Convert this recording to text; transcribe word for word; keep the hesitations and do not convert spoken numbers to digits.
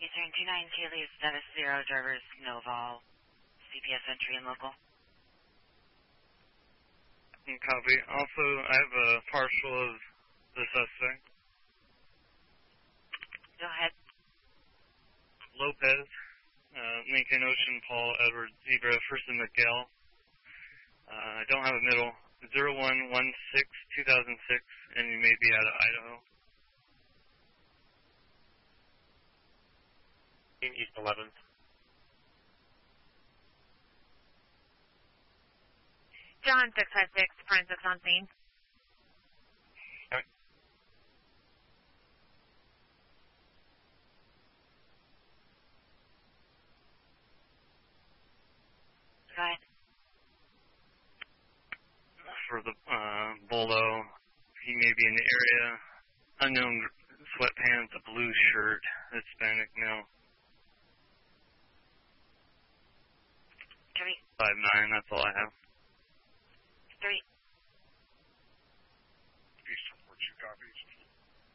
Eastern two nine Haley status zero, drivers Noval, C P S entry and local. Copy. Also, I have a partial of the suspect. Go ahead. Lopez, uh, Lincoln Ocean, Paul, Edward, Zebra, First and Miguel. Uh, I don't have a middle. zero one one six two thousand six, and you may be out of Idaho. East eleventh. John six five six, forensics on scene. Okay. Go ahead. For the uh, Bolo, he may be in the area. Unknown sweatpants, a blue shirt, Hispanic male. Three. Five nine. That's all I have. Three.